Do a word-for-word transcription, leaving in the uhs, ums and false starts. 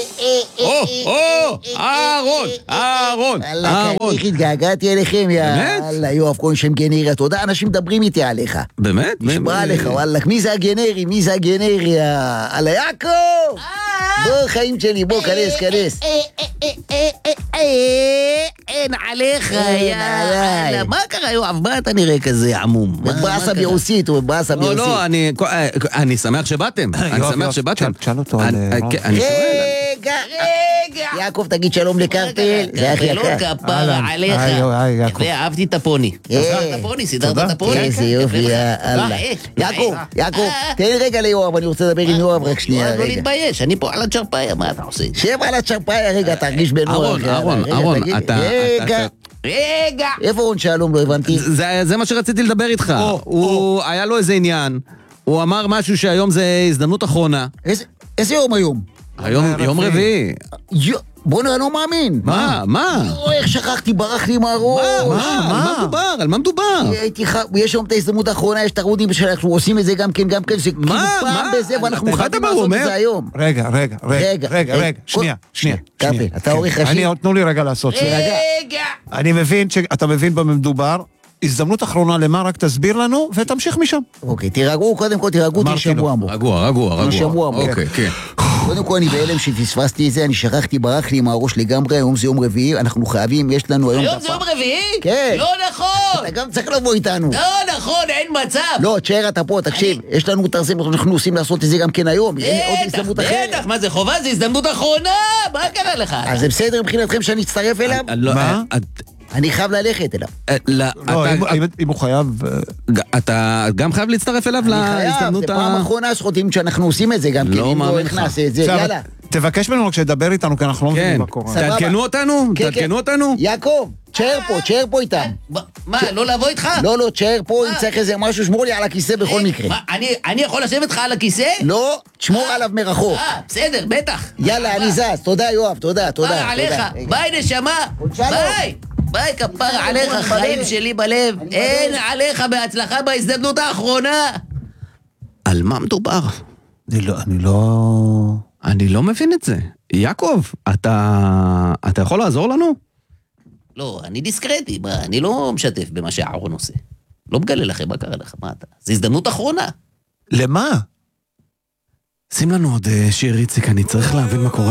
או, או, אהרון, אהרון, אהרון. איך התגעגעתי אליכם, יאללה, יואב כהן שם גנרי, אתה יודע, אנשים מדברים איתי עליך. באמת? נשבע עליך, וואלה, מי זה הגנרי, מי זה הגנרי, יאללה, יעקב! בוא, חיים שלי, בוא, כנס, כנס. אין עליך, יאללה, מה קרה, יואב? מה אתה נראה כזה עמום? בבאסה בירוסית, הוא בבאסה בירוסית. לא, לא, אני שמח שבאתם, אני שמח שבאתם. תשאל אותו על... רגע, רגע. יעקב, תגיד שלום לקרפל. זה הכי לא יקר. כפרה עליך. ואהבתי את הפוני. את הפוני, סידרת את הפוני. איזה יופי, יאללה. יעקב, יעקב, תן לי רגע ליואב, אני רוצה לדבר עם יואב רק שנייה. לא להתבייש, אני פה על הצ'רפאיה, מה אתה עושה? שב על הצ'רפאיה, רגע, תרגיש בנוח. אהרון, אהרון, אהרון, אתה... רגע. רגע. איפה רון שלום? לא הבנתי. זה מה שרציתי לדבר איתך. הוא, היה לו איזה עניין. הוא אמר משהו שהיום זה הזדמנות אחרונה. איזה יום היום? היום יום רביעי. בוא נראה, לא מאמין. מה? מה? איך שכחתי, ברח לי מהראש. מה? על מה מדובר? על מה מדובר? יש היום את ההזדמנות האחרונה, יש את הרעודים שאנחנו עושים את זה גם כן, גם כן, זה כאילו פעם בזה, ואנחנו חייבים לעשות את זה היום. רגע, רגע, רגע, רגע, רגע, שנייה, שנייה. קפל, אתה עורך ראשי? תנו לי רגע לעשות. רגע. אני מבין שאתה מבין במה מדובר. הזדמנות אחרונה למה, רק תסביר לנו, ותמשיך משם. אוקיי, תירגעו, קודם כל תירגעו, תרשמו עמוק. רגוע, רגוע, רגוע. תרשמו עמוק. אוקיי, כן. קודם כל אני בהלם שפספסתי את זה, אני שכחתי, ברח לי עם הראש לגמרי, היום זה יום רביעי, אנחנו חייבים, יש לנו היום... היום זה יום רביעי? כן. לא נכון. אתה גם צריך לבוא איתנו. לא נכון, אין מצב. לא, תשאר אתה פה, תקשיב, יש לנו תרזים, אנחנו עושים לעשות את זה גם כן היום, אין עוד הזדמנות אחרת. בטח, מה זה חובה? זה הזדמנות אחרונה, מה קרה לך? אז זה בסדר מבחינתכם שאני אצטרף אליו? מה? אני חייב ללכת אליו. לא, אם הוא חייב... אתה גם חייב להצטרף אליו להזדמנות ה... זה פעם אחרונה שחותים שאנחנו עושים את זה גם כן, אם לא הכנס את זה, יאללה. תבקש ממנו רק שתדבר איתנו, כי אנחנו לא מבינים מה קורה. תעדכנו אותנו? תעדכנו אותנו? יעקב, תשאר פה, תשאר פה איתם. מה, לא לבוא איתך? לא, לא, תשאר פה, אם צריך איזה משהו, שמור לי על הכיסא בכל מקרה. אני יכול לשבת איתך על הכיסא? לא, תשמור עליו מרחוק. אה, בסדר, בטח. יאללה, אני זז, תודה יואב, תודה, תודה. כפרה עליך, ביי נשמה, ביי. ביי, כפרה עליך, חיים שלי בלב. אין עליך בהצלחה בהזדמנות האחרונה. על מה מדובר? אני לא... אני לא... אני לא מבין את זה. יעקב, אתה... אתה יכול לעזור לנו? לא, אני דיסקרטי, מה, אני לא משתף במה שאהרון עושה. לא מגלה לכם מה קרה לך, מה אתה? זו הזדמנות אחרונה. למה? שים לנו עוד שיר איציק, אני צריך להבין מה קורה